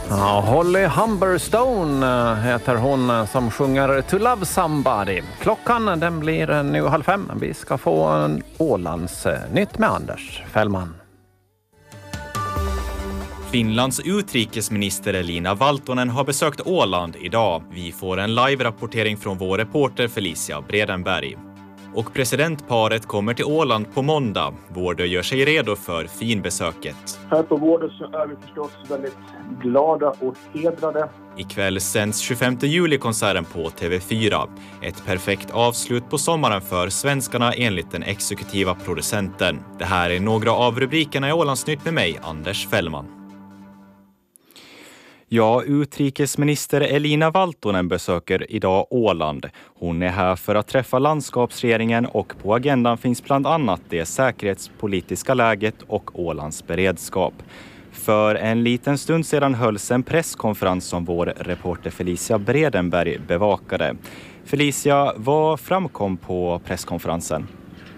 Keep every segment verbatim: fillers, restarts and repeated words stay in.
Ja, Holly Humberstone heter hon som sjunger To Love Somebody. Klockan den blir nu halv fem. Vi ska få en Ålands nytt med Anders Fällman. Finlands utrikesminister Elina Valtonen har besökt Åland idag. Vi får en live-rapportering från vår reporter Felicia Bredenberg. Och presidentparet kommer till Åland på måndag. Vårdö gör sig redo för finbesöket. Här på Vårdö så är vi förstås väldigt glada och hedrade. Ikväll sänds tjugofemte juli-konserten på T V fyra. Ett perfekt avslut på sommaren för svenskarna enligt den exekutiva producenten. Det här är några av rubrikerna i Ålandsnytt med mig, Anders Fällman. Ja, utrikesminister Elina Valtonen besöker idag Åland. Hon är här för att träffa landskapsregeringen och på agendan finns bland annat det säkerhetspolitiska läget och Ålands beredskap. För en liten stund sedan hölls en presskonferens som vår reporter Felicia Bredenberg bevakade. Felicia, vad framkom på presskonferensen?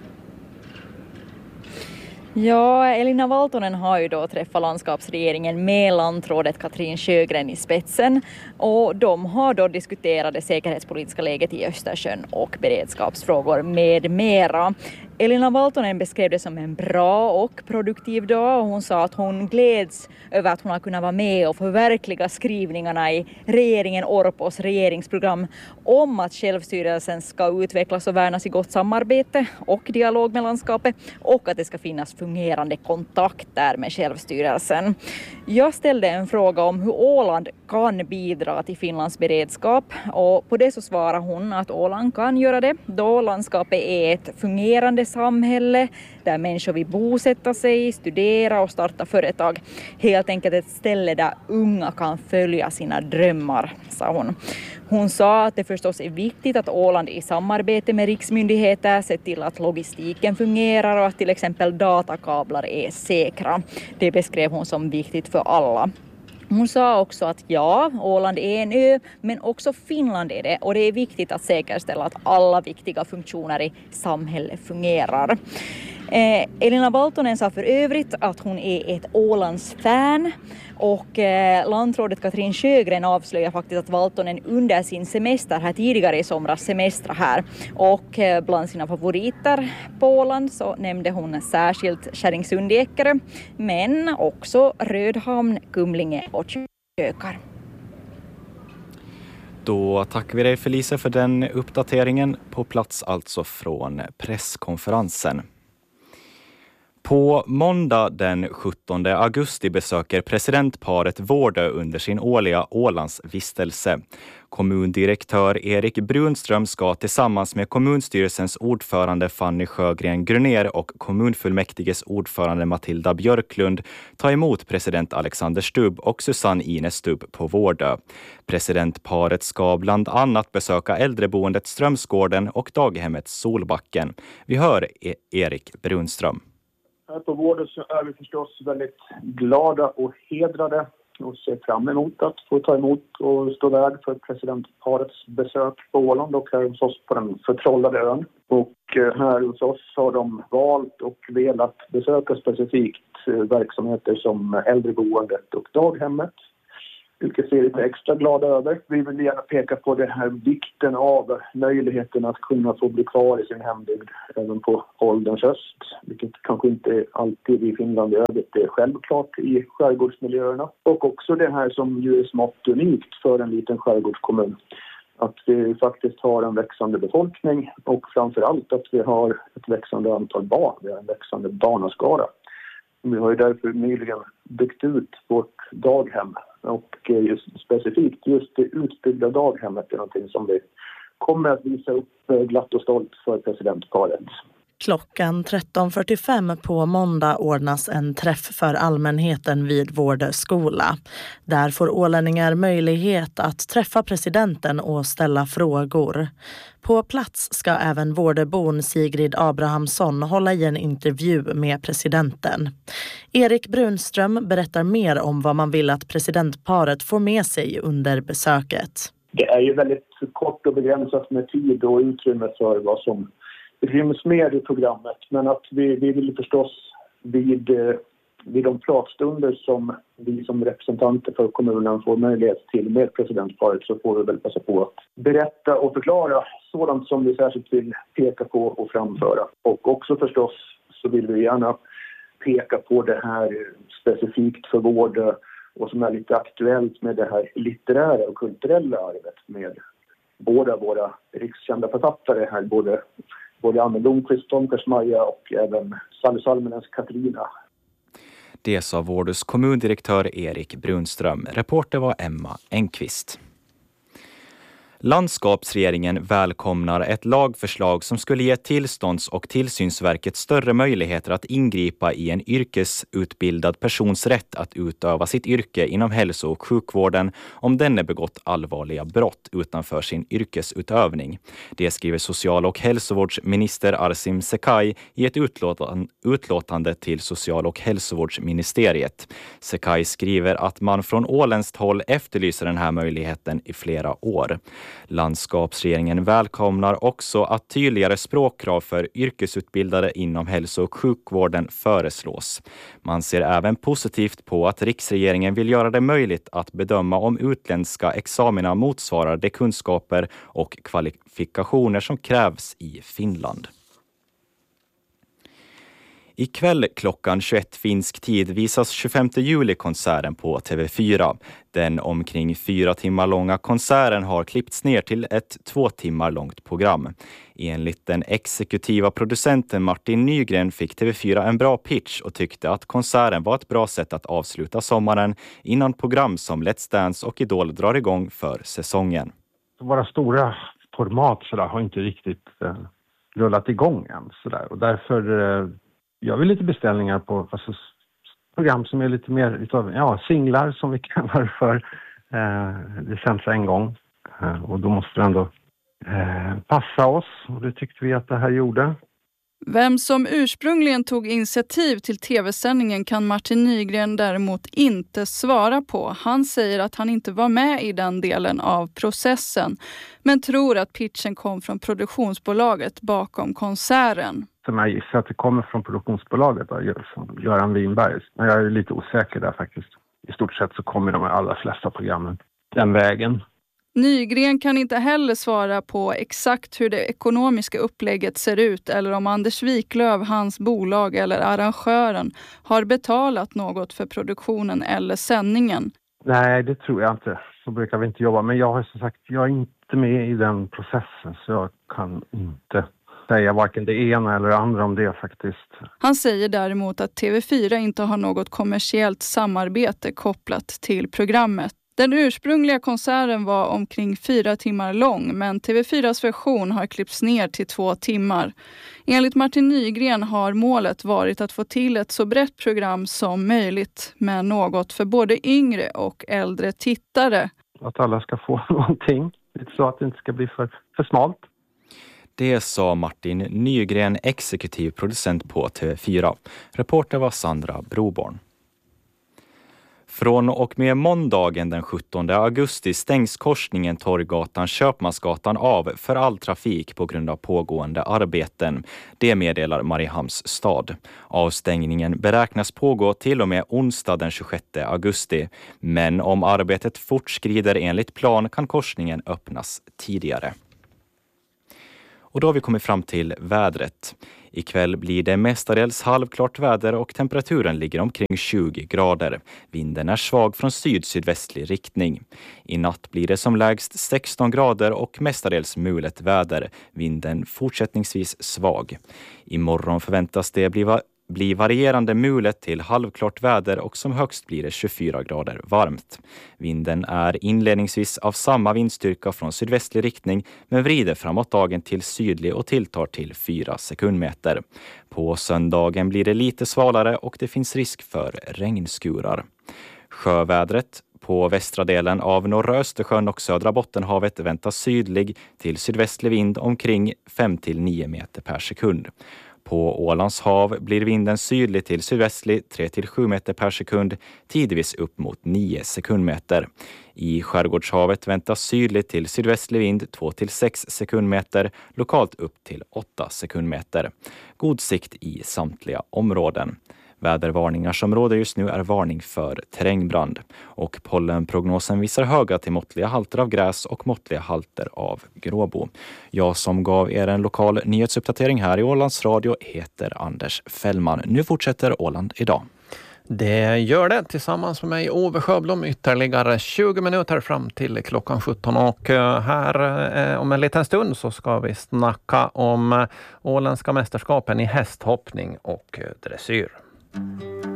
Ja, Elina Valtonen har ju då träffat landskapsregeringen med landrådet Katrin Sjögren i spetsen och de har då diskuterat det säkerhetspolitiska läget i Östersjön och beredskapsfrågor med mera. Elina Valtonen beskrev det som en bra och produktiv dag och hon sa att hon gläds över att hon har kunnat vara med och förverkliga skrivningarna i regeringen Orpos regeringsprogram om att självstyrelsen ska utvecklas och värnas i gott samarbete och dialog med landskapet och att det ska finnas fungerande kontakter med självstyrelsen. Jag ställde en fråga om hur Åland kan bidra till Finlands beredskap och på det så svarar hon att Åland kan göra det då landskapet är ett fungerande samhälle där människor vill bosätta sig, studera och starta företag. Helt enkelt ett ställe där unga kan följa sina drömmar, sa hon. Hon sa att det förstås är viktigt att Åland i samarbete med riksmyndigheter ser till att logistiken fungerar och att till exempel datakablar är säkra. Det beskrev hon som viktigt för alla. Hon sa också att ja, Åland är en ö, men också Finland är det och det är viktigt att säkerställa att alla viktiga funktioner i samhället fungerar. Eh, Elina Valtonen sa för övrigt att hon är ett Ålands fan och eh, landrådet Katrin Sjögren avslöjar faktiskt att Valtonen under sin semester här tidigare i somras semestra här och eh, bland sina favoriter på Åland så nämnde hon särskilt Kärringsund i Eckerö men också Rödhamn, Kumlinge och Kökar. Då tackar vi dig Felicia för den uppdateringen på plats alltså från presskonferensen. På måndag den sjuttonde augusti besöker presidentparet Vårdö under sin årliga Ålandsvistelse. Kommundirektör Erik Brunström ska tillsammans med kommunstyrelsens ordförande Fanny Sjögren Gruner och kommunfullmäktiges ordförande Matilda Björklund ta emot president Alexander Stubb och Susanne Ines Stubb på Vårdö. Presidentparet ska bland annat besöka äldreboendet Strömsgården och daghemmet Solbacken. Vi hör e- Erik Brunström. Här på Vårdö så är vi förstås väldigt glada och hedrade och ser fram emot att få ta emot och stå värd för presidentparets besök på Åland och här hos oss på den förtrollade ön. Och här hos oss har de valt och velat besöka specifikt verksamheter som äldreboendet och daghemmet. Vilket ser lite extra glada över. Vi vill gärna peka på det här vikten av möjligheten att kunna få bli kvar i sin hembygd även på ålderns höst. Vilket kanske inte alltid i Finland i övrigt är självklart i skärgårdsmiljöerna. Och också det här som ju är smått unikt för en liten skärgårdskommun. Att vi faktiskt har en växande befolkning och framförallt att vi har ett växande antal barn. Vi har en växande barnaskara. Vi har ju därför nyligen byggt ut vårt daghem och just specifikt just det utbyggda daghemmet är någonting som vi kommer att visa upp glatt och stolt för presidentparet. Klockan tretton fyrtiofem på måndag ordnas en träff för allmänheten vid Vårdö skola. Där får ålänningar möjlighet att träffa presidenten och ställa frågor. På plats ska även Vårdöbon Sigrid Abrahamsson hålla i en intervju med presidenten. Erik Brunström berättar mer om vad man vill att presidentparet får med sig under besöket. Det är ju väldigt kort och begränsat med tid och utrymme för vad som ryms med i programmet. Men att vi, vi vill förstås vid vid de pratstunder som vi som representanter för kommunen får möjlighet till med presidentparet så får vi väl passa på att berätta och förklara sådant som vi särskilt vill peka på och framföra. Och också förstås så vill vi gärna peka på det här specifikt för vård och som är lite aktuellt med det här litterära och kulturella arvet med båda våra rikskända författare här, både, både Anne Blomqvist, Tom Persmaja och även Sally Salmenens Katarina. Det sa Vårdös kommundirektör Erik Brunström. Reporter var Emma Enqvist. Landskapsregeringen välkomnar ett lagförslag som skulle ge tillstånds- och tillsynsverket större möjligheter att ingripa i en yrkesutbildad persons rätt att utöva sitt yrke inom hälso- och sjukvården om denne begått allvarliga brott utanför sin yrkesutövning. Det skriver social- och hälsovårdsminister Arsim Sekaj i ett utlåtande till social- och hälsovårdsministeriet. Sekaj skriver att man från åländskt håll efterlyser den här möjligheten i flera år. Landskapsregeringen välkomnar också att tydligare språkkrav för yrkesutbildade inom hälso- och sjukvården föreslås. Man ser även positivt på att riksregeringen vill göra det möjligt att bedöma om utländska examina motsvarar de kunskaper och kvalifikationer som krävs i Finland. Ikväll klockan tjugoett finsk tid visas tjugofemte juli-konserten på T V fyra. Den omkring fyra timmar långa konserten har klippts ner till ett två timmar långt program. Enligt den exekutiva producenten Martin Nygren fick T V fyra en bra pitch och tyckte att konserten var ett bra sätt att avsluta sommaren innan program som Let's Dance och Idol drar igång för säsongen. Våra stora format så där, har inte riktigt eh, rullat igång än. Så där. Och därför eh, gör vi lite beställningar på alltså, program som är lite mer utav, ja, singlar som vi kallar för. Eh, det sänds en gång eh, och då måste det ändå eh, passa oss och det tyckte vi att det här gjorde. Vem som ursprungligen tog initiativ till tv-sändningen kan Martin Nygren däremot inte svara på. Han säger att han inte var med i den delen av processen, men tror att pitchen kom från produktionsbolaget bakom konserten. Som jag gissar att det kommer från produktionsbolaget, då, Göran Winberg. Men jag är lite osäker där faktiskt. I stort sett så kommer de allra flesta programmen den vägen. Nygren kan inte heller svara på exakt hur det ekonomiska upplägget ser ut eller om Anders Wiklöf, hans bolag eller arrangören har betalat något för produktionen eller sändningen. Nej, det tror jag inte. Så brukar vi inte jobba. Men jag har som sagt, jag är inte med i den processen så jag kan inte säga varken det ena eller det andra om det faktiskt. Han säger däremot att T V fyra inte har något kommersiellt samarbete kopplat till programmet. Den ursprungliga konserten var omkring fyra timmar lång, men T V fyras version har klippts ner till två timmar. Enligt Martin Nygren har målet varit att få till ett så brett program som möjligt med något för både yngre och äldre tittare. Att alla ska få någonting, så att det inte ska bli för, för smalt. Det sa Martin Nygren, exekutiv producent på T V fyra. Reporter var Sandra Broborn. Från och med måndagen den sjuttonde augusti stängs korsningen Torggatan-Köpmansgatan av för all trafik på grund av pågående arbeten. Det meddelar Mariehamns stad. Avstängningen beräknas pågå till och med onsdag den tjugosjätte augusti. Men om arbetet fortskrider enligt plan kan korsningen öppnas tidigare. Och då har vi kommit fram till vädret. Ikväll blir det mestadels halvklart väder och temperaturen ligger omkring tjugo grader. Vinden är svag från syd-sydvästlig riktning. I natt blir det som lägst sexton grader och mestadels mulet väder. Vinden fortsättningsvis svag. Imorgon förväntas det bli va- blir varierande mulet till halvklart väder och som högst blir det tjugofyra grader varmt. Vinden är inledningsvis av samma vindstyrka från sydvästlig riktning men vrider framåt dagen till sydlig och tilltar till fyra sekundmeter. På söndagen blir det lite svalare och det finns risk för regnskurar. Sjövädret på västra delen av norra Östersjön och södra Bottenhavet väntas sydlig till sydvästlig vind omkring fem till nio meter per sekund. På Ålands hav blir vinden sydlig till sydvästlig tre till sju meter per sekund, tidvis upp mot nio sekundmeter. I Skärgårdshavet väntas sydlig till sydvästlig vind två till sex sekundmeter, lokalt upp till åtta sekundmeter. God sikt i samtliga områden. Vädervarningar som råder just nu är varning för terrängbrand. Och pollenprognosen visar höga till måttliga halter av gräs och måttliga halter av gråbo. Jag som gav er en lokal nyhetsuppdatering här i Ålands Radio heter Anders Fällman. Nu fortsätter Åland idag. Det gör det tillsammans med mig, Ove Sjöblom, ytterligare tjugo minuter fram till klockan sjutton. Och här eh, om en liten stund så ska vi snacka om åländska mästerskapen i hästhoppning och dressyr.